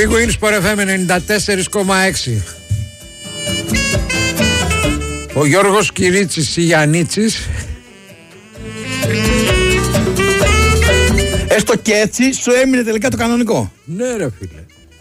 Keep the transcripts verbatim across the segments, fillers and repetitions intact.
Big Wins Sport εφ εμ ενενήντα τέσσερα κόμμα έξι. Ο Γιώργος Κυρίτσης Γιαννίτσης. Έστω και έτσι σου έμεινε τελικά το κανονικό. Ναι ρε φίλε.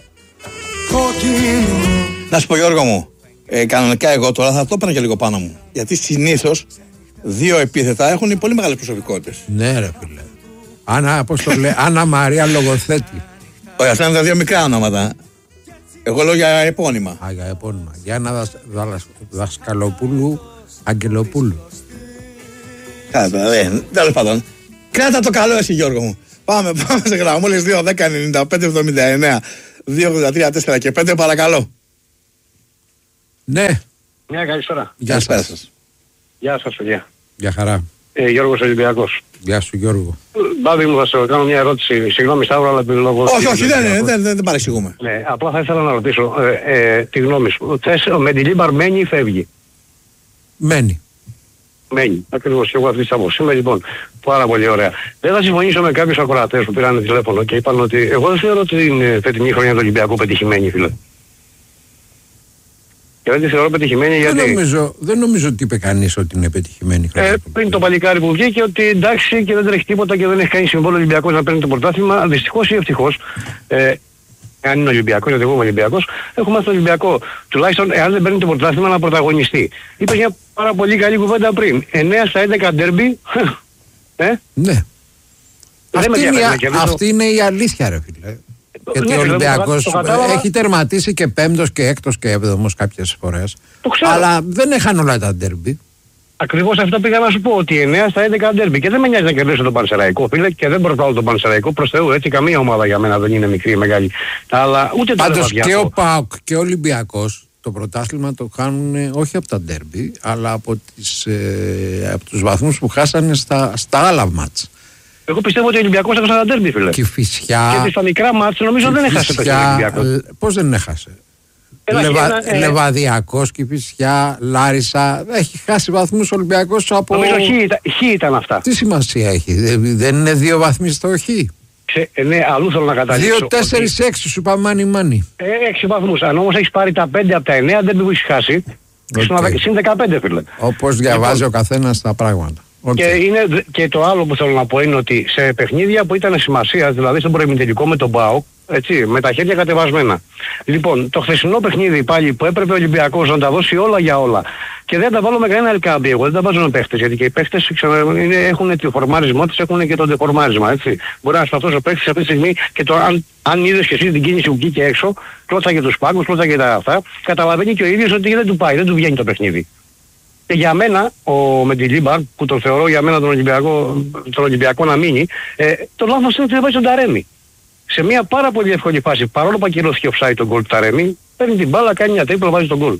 Να σου πω Γιώργο μου, ε, κανονικά εγώ τώρα θα το έπαιρνα και λίγο πάνω μου. Γιατί συνήθως δύο επίθετα έχουν πολύ μεγάλες προσωπικότητες. Ναι ρε φίλε. Άννα, πώς το λέει, Άννα Μαρία Λογοθέτη. Όχι, αυτά είναι τα δύο μικρά ονόματα. Εγώ λέω για επώνυμα. Α, για επώνυμα. Γιάννα δασ, δαλασ, Δασκαλοπούλου Αγγελοπούλου. Κάτω, δε, τέλος πάντων. Κράτα το καλό εσύ Γιώργο μου. Πάμε, πάμε σε γραμμό. Μόλις δύο δέκα ενενήντα πέντε εβδομήντα εννέα δύο ογδόντα τρία τέσσερα και πέντε παρακαλώ. Ναι. Μια καλησπέρα. Γεια σας. σας. Γεια σας παιδιά. Γεια χαρά. Ε, Γιώργος Ολυμπιακός. Γεια σου Γιώργο. Μπάδι μου θα σε κάνω μια ερώτηση. Συγγνώμη Σταύρο, αλλά επειδή λόγω... Όχι, όχι, δεν, δεν, δεν, δεν παρεξηγούμε. Ναι, απλά θα ήθελα να ρωτήσω ε, ε, τη γνώμη σου. Θες ο Μεντιλίμπαρ μένει ή φεύγει? Μένει. Μένει. Ακριβώς και εγώ αυτή τη άποψη είμαι λοιπόν. Πάρα πολύ ωραία. Δεν θα συμφωνήσω με κάποιους ακροατές που πήραν τηλέφωνο και είπαν ότι εγώ δεν θεωρώ ότι είναι φετινή χρονιά του Ολυμπιακού πετυχημένη, φίλε. Και δεν τη θεωρώ πετυχημένη γιατί... Δεν νομίζω, δεν νομίζω ότι είπε κανείς ότι είναι πετυχημένη χρονιά. Ε, πριν το παλικάρι που βγήκε ότι εντάξει και δεν τρέχει τίποτα και δεν έχει κάνει συμβόλαιο Ολυμπιακός να παίρνει το πρωτάθλημα. Δυστυχώς ή ευτυχώς, ε, αν είναι Ολυμπιακός, γιατί εγώ είμαι Ολυμπιακός, έχουμε στον Ολυμπιακό τουλάχιστον εάν δεν παίρνει το πρωτάθλημα να πρωταγωνιστεί. Είπε μια πάρα πολύ καλή κουβέντα πριν. εννέα στα έντεκα ντέρμπι. ε? Ναι. Αυτή είναι, η, αυτή είναι η αλήθεια ρε φίλε. Γιατί ναι, ο Ολυμπιακός το το έχει τερματίσει και πέμπτος και έκτος και έβδομος κάποιες φορές. Αλλά δεν έχαν όλα τα ντέρμπι. Ακριβώς αυτό πήγα να σου πω, ότι εννέα στα έντεκα ντέρμπι. Και δεν με νοιάζει να κερδίσω τον Πανσεραϊκό, φίλε, και δεν προτάω τον Πανσεραϊκό. Προς Θεού, έτσι καμία ομάδα για μένα δεν είναι μικρή ή μεγάλη. Αλλά ούτε το πάντως και ο ΠΑΟΚ και ο Ολυμπιακός το πρωτάθλημα το κάνουν όχι από τα ντέρμπι, αλλά από, τις, ε, από τους βαθμούς που χάσανε στα, στα άλλα μάτς. Εγώ πιστεύω ότι ο Ολυμπιακός έχασε ένα ντέρμπι, φίλε. Κηφισιά. Γιατί στα μικρά μάτς νομίζω δεν έχασε το Ολυμπιακός. Πώς δεν έχασε? Λεβα, ένα, ε, Λεβαδιακός, Κηφισιά, Λάρισα. Έχει χάσει βαθμούς ο Ολυμπιακός από... Νομίζω χ ήταν αυτά. Τι σημασία έχει? Δεν είναι δύο βαθμοί στο χ? Ξε, ναι, αλλού θέλω να καταλήξω. Δύο, τέσσερις, ότι... έξι σου είπα μάνι μάνι. Ε, έξι βαθμούς. Αν όμως έχεις πάρει τα πέντε από τα εννέα δεν που έχεις χάσει. Okay. Συν δεκαπέντε, φίλε. Όπως διαβάζει λοιπόν ο καθένας τα πράγματα. Okay. Και, είναι, και το άλλο που θέλω να πω είναι ότι σε παιχνίδια που ήταν σημασία, δηλαδή στον προημιτελικό με τον ΠΑΟΚ, έτσι, με τα χέρια κατεβασμένα. Λοιπόν, το χθεσινό παιχνίδι πάλι που έπρεπε ο Ολυμπιακός να τα δώσει όλα για όλα. Και δεν τα βάλω με κανένα ελκάμπι, εγώ δεν τα βάζω με παίχτες, γιατί και οι παίχτες έχουν το φορμάρισμό τους, έχουν και το δεφορμάρισμα, έτσι. Μπορεί να σταθώς ο παίχτης αυτή τη στιγμή και το, αν, αν είδες και εσύ την κίνηση που βγήκε έξω, κλώτσαγε τους πάγκους, κλώτσαγε τα αυτά, καταλαβαίνει και ο ίδιος ότι δεν του πάει, δεν του βγαίνει το παιχνίδι. Και για μένα, ο Μεντιλίμπαρ, που τον θεωρώ για μένα τον Ολυμπιακό, τον Ολυμπιακό να μείνει, ε, το λάθος είναι ότι δεν βάζει τον Ταρέμι. Σε μια πάρα πολύ εύκολη φάση, παρόλο που ακυρώθηκε offside τον γκολ του Ταρέμι, παίρνει την μπάλα, κάνει μια τρίπλα, βάζει τον γκολ.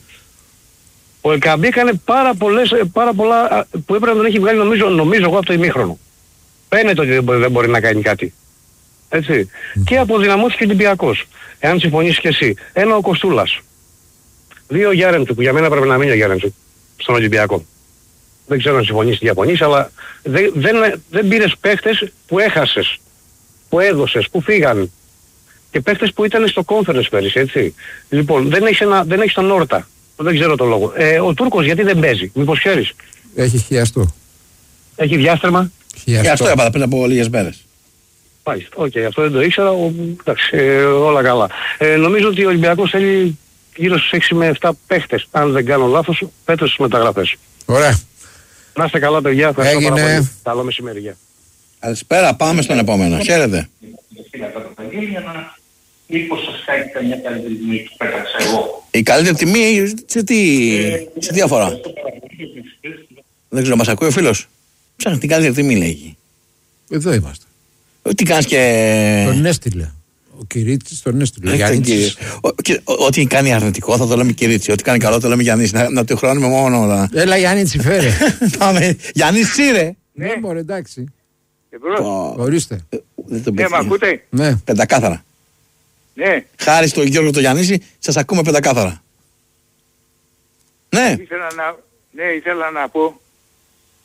Ο Ελκαμπή έκανε πάρα, πολλές, πάρα πολλά που έπρεπε να τον έχει βγάλει νομίζω, νομίζω εγώ από το ημίχρονο. Φαίνεται ότι δεν μπορεί, δεν μπορεί να κάνει κάτι. Έτσι. Mm. Και αποδυναμώθηκε ο Ολυμπιακός. Εάν συμφωνήσεις και εσύ. Ένα ο Κοστούλας. Δύο ο Γιάρεμτσου, που για μένα πρέπει να μείνει ο Γιάρεμτσου στον Ολυμπιακό. Δεν ξέρω αν συμφωνείς ή διαφωνείς, αλλά δεν, δεν, δεν πήρες παίχτες που έχασες, που έδωσες, που φύγαν. Και παίχτες που ήταν στο conference πέρυσι, έτσι. Λοιπόν, δεν έχεις, ένα, δεν έχεις τον Όρτα. Δεν ξέρω τον λόγο. Ε, ο Τούρκος γιατί δεν παίζει, μήπως ξέρεις? Έχει χιαστό. Έχει διάστρεμα. Χιαστό έπαθα πριν από λίγες μέρες. Πάει, οκ, okay, αυτό δεν το ήξερα, ο, εντάξει, ε, όλα καλά. Ε, νομίζω ότι ο Ολυμπιακός θέλει γύρω στους έξι με επτά παίχτες, αν δεν κάνω λάθος, φέτος στις μεταγραφές. Ωραία. Να είστε καλά παιδιά, ευχαριστώ Έγινε. πάρα πολύ. Καλό μεσημέρι, γεια. Καλησπέρα, πάμε στον επόμενο. Χαίρετε. Μήπως σας κάνει καμιά καλύτερη τιμή που πέταξα εγώ. Η καλύτερη τιμή σε τι, σε τι αφορά? Δεν ξέρω, μας ακούει ο φίλος? Ψάχνει την καλύτερη τιμή λέγει. Εδώ είμαστε. Τι κάνεις και... Τον έστειλε. Ο Κυρίτσης τον έστειλε. Γιάννης. Ό,τι κάνει αρνητικό θα το λέμε Κυρίτσι. Ό,τι κάνει καλό το λέμε Γιάννης. Να, να το χρώνουμε μόνο όλα. Έλα Γιάννη φέρε. Πάμε. Γιάννη σύρε. Ναι, μωρέ, εντάξει. Εμπρός. Ορίστε. Ναι, μ' ακούτε? Ναι. Πεντακάθαρα. Ναι. Χάρη στον Γιώργο το Γιαννίση, σας ακούμε πεντακάθαρα. Ναι. Ήθελα να, ναι, ήθελα να πω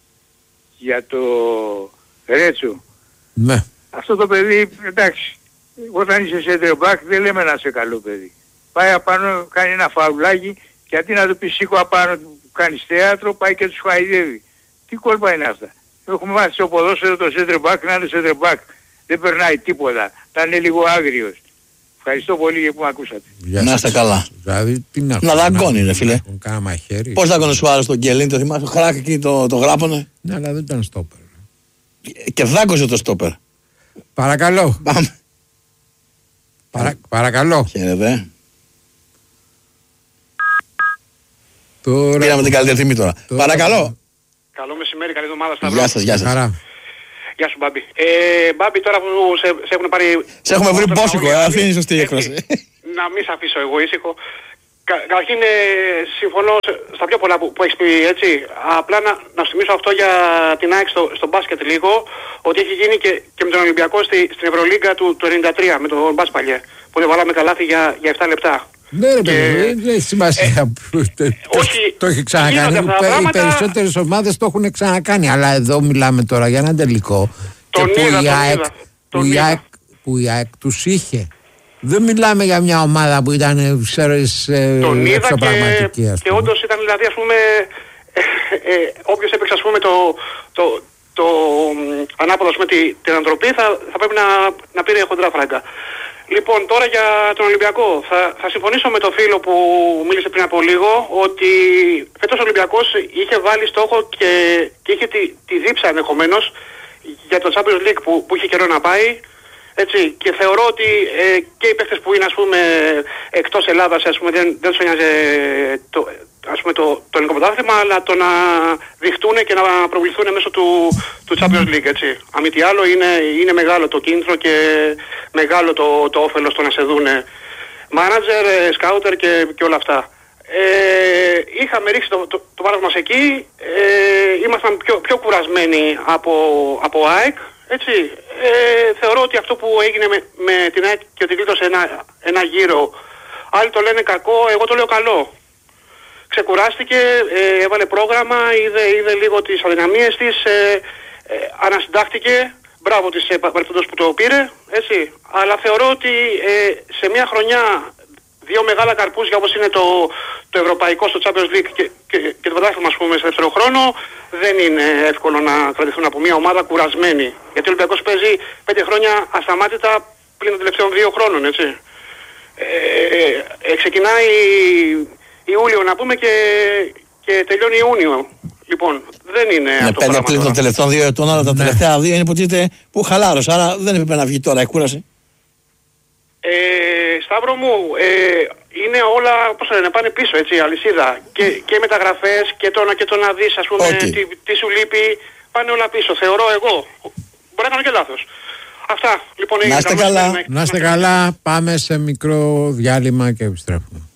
για το Ρέτσο. Ναι. Αυτό το παιδί, εντάξει, όταν είσαι center back δεν λέμε να είσαι καλό παιδί. Πάει απάνω, κάνει ένα φαουλάκι και αντί να του πει σήκω απάνω του κάνεις θέατρο, πάει και τους χαϊδεύει. Τι κόλπα είναι αυτά. Έχουμε μάθει στο ποδόσφαιρο το center back να είναι center back. Δεν περνάει τίποτα. Θα είναι λίγο άγριος. Ευχαριστώ πολύ για που με ακούσατε. Να είστε καλά. Δηλαδή, τι να, να δαγκώνει ρε φίλε. Πώς δαγκώνει ο άλλος τον Γκελίν, το θυμάσαι, χράκ εκεί το, το γράπωνε. Ναι, αλλά δεν ήταν στόπερ. Και δάγκωσε το στόπερ. Παρακαλώ. Πάμε. Παρα, παρακαλώ. Χαίρετε. Τώρα... Πήραμε την καλύτερη τιμή τώρα. τώρα. Παρακαλώ. Καλό μεσημέρι, καλή εβδομάδα Σταύρο. Γεια σας, γεια σας. Χαρά. Γεια σου Μπάμπη. Ε, Μπάμπη, τώρα που σε, σε έχουν πάρει... Σε έχουμε βρει μπόσικο, ε, αυτή είναι η σωστή έκφραση. Να μην σε αφήσω εγώ ήσυχο. Κα, καταρχήν ε, συμφωνώ στα πιο πολλά που, που έχεις πει, έτσι. Απλά να, να σου θυμίσω αυτό για την ΑΕΚ στο, στο μπάσκετ λίγο, ότι έχει γίνει και, και με τον Ολυμπιακό στη, στην Ευρωλίγκα του, του ενενήντα τρία, με τον Μπάσπαλιε, που δεν βάλαμε καλάθι για, για επτά λεπτά. Ναι ρε παιδί, δεν έχει σημασία. Το έχει ξανακάνει. Οι περισσότερες ομάδες το έχουν ξανακάνει. Αλλά εδώ μιλάμε τώρα για ένα τελικό. Τον είδα, τον είδα. Που η ΑΕΚ τους είχε. Δεν μιλάμε για μια ομάδα που ήταν εξωπραγματική. Και όντως ήταν δηλαδή ας πούμε όποιος έπαιξε ας πούμε το ανάποδο ας πούμε την ανατροπή θα πρέπει να πήρε χοντρά φράγκα. Λοιπόν, τώρα για τον Ολυμπιακό. Θα, θα συμφωνήσω με τον φίλο που μίλησε πριν από λίγο ότι φέτος ο Ολυμπιακός είχε βάλει στόχο και, και είχε τη, τη δίψα ενδεχομένως για το Champions League που, που είχε καιρό να πάει. Έτσι, και θεωρώ ότι ε, και οι παίκτες που είναι ας πούμε εκτός Ελλάδας ας πούμε, δεν, δεν τους ένοιαζε το, ας πούμε, το, το ελληνικό πρωτάθλημα, αλλά το να δειχτούν και να προβληθούν μέσω του, του Champions League, έτσι. Αν μη τι άλλο είναι, είναι μεγάλο το κίνητρο και μεγάλο το, το όφελος το να σε δούνε μάνατζερ, σκάουτερ και, και όλα αυτά. Ε, είχαμε ρίξει το, το, το βάρος μας εκεί, ε, ήμασταν πιο, πιο κουρασμένοι από, από ΑΕΚ, έτσι. Ε, θεωρώ ότι αυτό που έγινε με, με την ΑΕΚ και ότι κλείτωσε ένα, ένα γύρο, άλλοι το λένε κακό, εγώ το λέω καλό. Ξεκουράστηκε, ε, έβαλε πρόγραμμα, είδε, είδε λίγο τις αδυναμίες της, ε, ε, ανασυντάχθηκε, μπράβο της ε, παρεπτόντος που το πήρε, έτσι. Αλλά θεωρώ ότι ε, σε μια χρονιά δύο μεγάλα καρπούζια όπως είναι το, το ευρωπαϊκό στο Champions League και, και, και το πρωτάθλημα ας πούμε σε δεύτερο χρόνο δεν είναι εύκολο να κρατηθούν από μια ομάδα κουρασμένη. Γιατί ο Ολυμπιακός παίζει πέντε χρόνια ασταμάτητα πλην των τελευταίων δύο χρόνων, έτσι. Ε, ε, ε, ξεκινάει Ιούλιο να πούμε και, και τελειώνει Ιούνιο. Λοιπόν, δεν είναι ναι, αυτό πέντε πλην των τελευταίων δύο ετών, αλλά τα ναι. τελευταία δύο είναι υποτίθεται που χαλάρωσε, άρα δεν έπρεπε να βγει τώρα η κούραση. Ε, Σταύρο μου, ε, είναι όλα, πώς λένε, πάνε πίσω, έτσι, αλυσίδα. Και, και μεταγραφές και το, και το να δεις, ας πούμε, okay. τι, τι σου λείπει, πάνε όλα πίσω, θεωρώ εγώ. Μπορεί να κάνω και λάθος. Αυτά, λοιπόν, να είστε καλά, να είστε καλά, πάμε σε μικρό διάλειμμα και επιστρέφουμε.